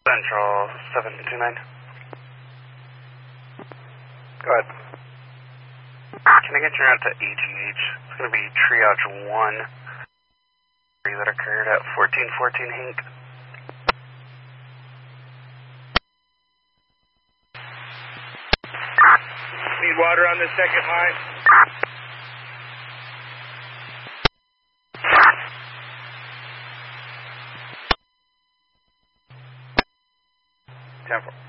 Central 729. Go ahead. Can I get you out to AGH? It's going to be triage 1 that occurred at 1414 Hink. Need water on the second line. 10-4.